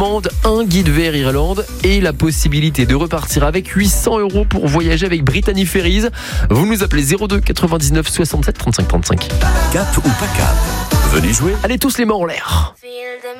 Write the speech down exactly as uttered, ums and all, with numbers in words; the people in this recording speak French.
commande, un guide vers Irlande et la possibilité de repartir avec huit cents euros pour voyager avec Brittany Ferries. Vous nous appelez zéro deux quatre-vingt-dix-neuf soixante-sept trente-cinq trente-cinq. Cap ou pas cap? Venez jouer. Allez tous les mains en l'air.